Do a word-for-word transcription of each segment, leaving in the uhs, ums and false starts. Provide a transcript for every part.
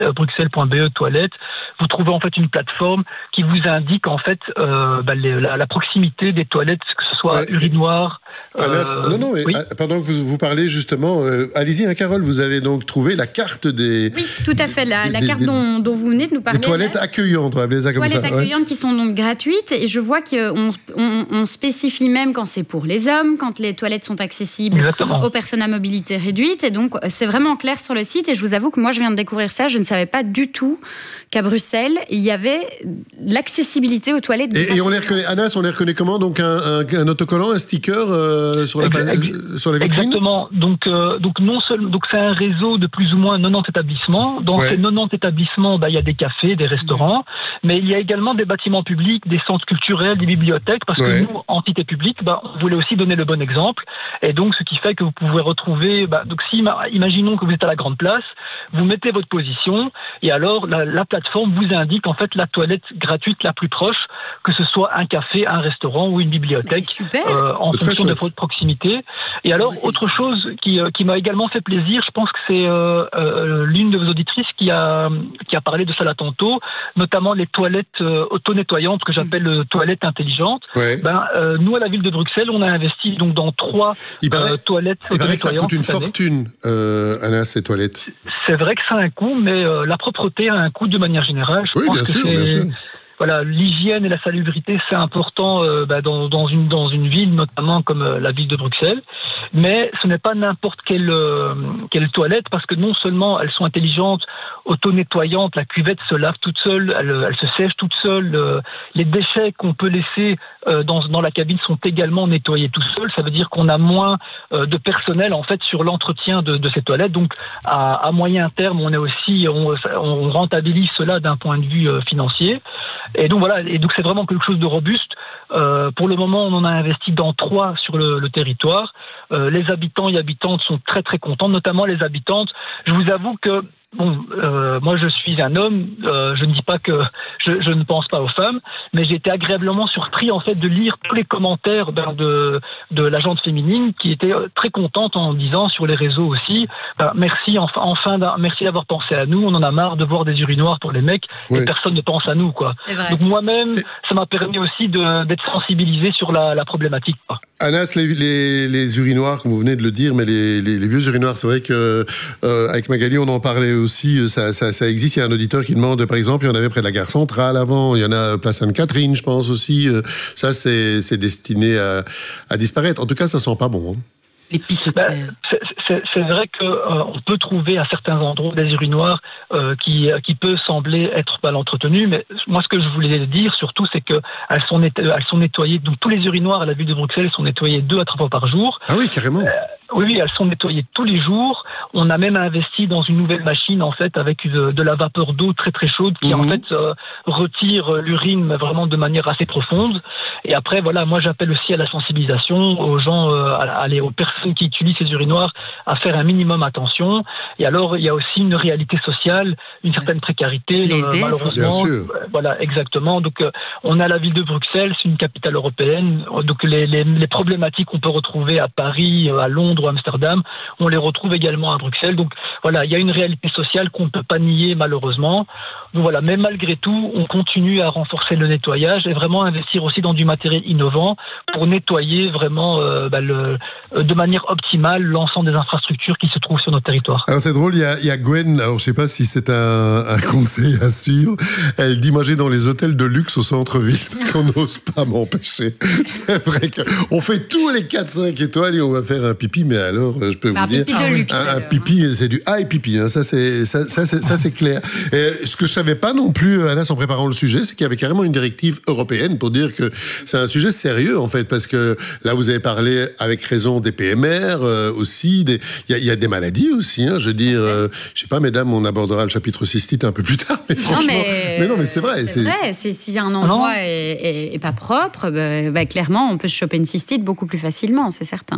bruxelles point b e toilettes, vous trouvez en fait une plateforme qui vous indique en fait euh, bah, les, la, la proximité des toilettes, que ce soit ouais, urinoir. Anas, euh, non, non, mais oui. Pendant que vous, vous parlez justement, euh, allez-y, hein, Carole, vous avez donc trouvé la carte des. Oui, tout à fait, la, des, la carte des, dont, dont vous venez de nous parler. Les toilettes Anas. accueillantes, on va appeler ça comme toilettes ça. Toilettes accueillantes ouais. qui sont donc gratuites, et je vois qu'on on, on spécifie même quand c'est pour les hommes, quand les toilettes sont accessibles Exactement. aux personnes à mobilité réduite, et donc c'est vraiment clair sur le site. Et je vous avoue que moi, je viens de découvrir ça, je ne savais pas du tout qu'à Bruxelles, il y avait l'accessibilité aux toilettes. Et, et on les reconnaît, Anas, on les reconnaît comment? Donc un, un, un autocollant, un sticker euh, sur, la, Ex- sur la vitrine? Exactement. Donc, euh, donc, non seul, donc c'est un réseau de plus ou moins quatre-vingt-dix établissements. Dans ouais. ces quatre-vingt-dix établissements, bah, il y a des cafés, des restaurants, ouais. mais il y a également des bâtiments publics, des centres culturels, des bibliothèques, parce ouais. que nous, entité publique, bah, on voulait aussi donner le bon exemple. Et donc, ce qui fait que vous pouvez retrouver, bah, donc si, imaginons que vous êtes à la Grande Place, vous mettez votre position, et alors la, la plateforme vous indique en fait la toilette gratuite la plus proche, que ce soit un café, un restaurant ou une bibliothèque, euh, en fonction de votre proximité. Et alors, oui, autre chose qui, euh, qui m'a également fait plaisir, je pense que c'est euh, euh, l'une de vos auditrices qui a, qui a parlé de ça là tantôt, notamment les toilettes euh, auto-nettoyantes que j'appelle euh, toilettes intelligentes. Ouais. Ben, euh, nous, à la ville de Bruxelles, on a investi donc dans trois paraît, euh, toilettes il paraît que ça auto-nettoyantes. coûte une fortune, euh, Anna, ces toilettes. C'est vrai que ça a un coût, mais euh, la propreté a un coût de manière générale. Je oui, pense bien que sûr, c'est... bien sûr. Voilà, l'hygiène et la salubrité, c'est important euh, bah, dans, dans, une, dans une ville, notamment comme euh, la ville de Bruxelles. Mais ce n'est pas n'importe quelle, euh, quelle toilette, parce que non seulement elles sont intelligentes, auto-nettoyantes, la cuvette se lave toute seule, elle, elle se sèche toute seule. Euh, les déchets qu'on peut laisser euh, dans, dans la cabine sont également nettoyés tout seuls. Ça veut dire qu'on a moins euh, de personnel en fait sur l'entretien de, de ces toilettes. Donc à, à moyen terme, on est aussi, on, on rentabilise cela d'un point de vue euh, financier. Et donc voilà, et donc c'est vraiment quelque chose de robuste. Euh, pour le moment, on en a investi dans trois sur le, le territoire. Euh, les habitants et habitantes sont très très contents, notamment les habitantes. Je vous avoue que bon, euh, moi je suis un homme, euh, je ne dis pas que je, je ne pense pas aux femmes, mais j'ai été agréablement surpris en fait de lire tous les commentaires ben, de de l'agente féminine qui était très contente en disant sur les réseaux aussi, ben, merci enfin, enfin merci d'avoir pensé à nous, on en a marre de voir des urinoirs pour les mecs oui. et personne ne pense à nous quoi. Donc moi-même, ça m'a permis aussi de, d'être sensibilisé sur la, la problématique. Quoi. Anas, les, les, les urinoirs, comme vous venez de le dire, mais les, les, les vieux urinoirs, c'est vrai que euh, avec Magali, on en parlait aussi, ça, ça, ça existe. Il y a un auditeur qui demande, par exemple, il y en avait près de la gare centrale avant, il y en a place Sainte-Catherine, je pense aussi. Ça, c'est, c'est destiné à, à disparaître. En tout cas, ça sent pas bon. Hein. Les pissotières. Ben, c'est, c'est, c'est vrai qu'on euh, peut trouver à certains endroits des urinoirs euh, qui, qui peut sembler être mal entretenus, mais moi ce que je voulais dire surtout, c'est qu'elles sont, net, elles sont nettoyées, donc tous les urinoirs à la ville de Bruxelles sont nettoyés deux à trois fois par jour. Ah oui, carrément. Euh, Oui, oui, elles sont nettoyées tous les jours. On a même investi dans une nouvelle machine, en fait, avec de, de la vapeur d'eau très très chaude qui, mmh. en fait, euh, retire l'urine, mais vraiment de manière assez profonde. Et après, voilà, moi j'appelle aussi à la sensibilisation aux gens, euh, à, à les, aux personnes qui utilisent ces urinoirs à faire un minimum attention. Et alors, il y a aussi une réalité sociale, une certaine précarité, les euh, malheureusement. Bien sûr. Voilà, exactement. Donc, euh, on a la ville de Bruxelles, c'est une capitale européenne. Donc, les, les, les problématiques qu'on peut retrouver à Paris, à Londres, ou Amsterdam, on les retrouve également à Bruxelles. Donc voilà, il y a une réalité sociale qu'on ne peut pas nier malheureusement. Donc voilà, mais malgré tout, on continue à renforcer le nettoyage et vraiment investir aussi dans du matériel innovant pour nettoyer vraiment euh, bah, le, euh, de manière optimale l'ensemble des infrastructures qui se trouvent sur notre territoire. Alors c'est drôle, il y a, il y a Gwen, alors je ne sais pas si c'est un, un conseil à suivre, elle dit moi j'ai dans les hôtels de luxe au centre-ville parce qu'on n'ose pas m'empêcher. C'est vrai qu'on fait tous les quatre cinq étoiles et on va faire un pipi, mais alors je peux bah, vous dire, pipi de luxe, un, un pipi, c'est du high pipi, hein, ça, c'est, ça, ça, c'est, ça c'est clair. Et ce que je ne savais pas non plus, Anas, en préparant le sujet, c'est qu'il y avait carrément une directive européenne pour dire que c'est un sujet sérieux en fait, parce que là vous avez parlé avec raison des P M R euh, aussi, il y, y a des maladies aussi, hein, je veux dire, euh, je sais pas mesdames, on abordera le chapitre cystite un peu plus tard, mais franchement, non, mais, mais non mais c'est vrai. C'est, c'est... vrai, c'est, si un endroit est, est, est pas propre, bah, bah, clairement on peut se choper une cystite beaucoup plus facilement, c'est certain.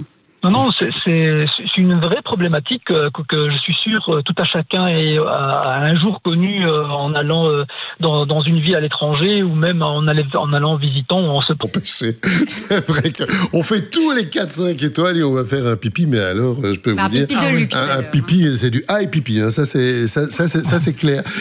Non, non, c'est, c'est, c'est une vraie problématique que, que je suis sûr tout à chacun est, a un jour connu en allant dans, dans une ville à l'étranger ou même en, allant, en allant visitant ou en se... C'est, c'est vrai qu'on fait tous les quatre cinq étoiles et on va faire un pipi, mais alors, je peux bah, vous dire... Un pipi de luxe. Un, un pipi, c'est du high pipi, hein, ça, c'est, ça, ça, c'est, ça c'est clair.